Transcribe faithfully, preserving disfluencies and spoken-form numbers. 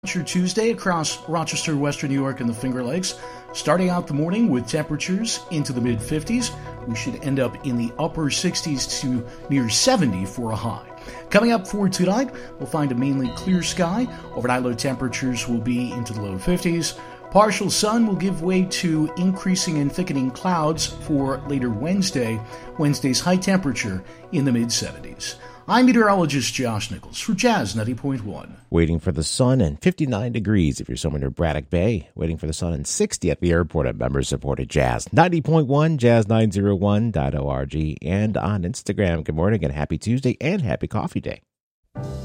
Tuesday across Rochester, Western New York, and the Finger Lakes. Starting out the morning with temperatures into the mid fifties. We should end up in the upper sixties to near seventy for a high. Coming up for tonight, we'll find a mainly clear sky. Overnight low temperatures will be into the low fifties. Partial sun will give way to increasing and thickening clouds for later Wednesday. Wednesday's high temperature in the mid seventies. I'm meteorologist Josh Nichols for Jazz ninety point one. Waiting for the sun and fifty-nine degrees if you're somewhere near Braddock Bay. Waiting for the sun and sixty at the airport at member-supported Jazz ninety point one, jazz nine oh one dot org, and on Instagram. Good morning and happy Tuesday and happy coffee day.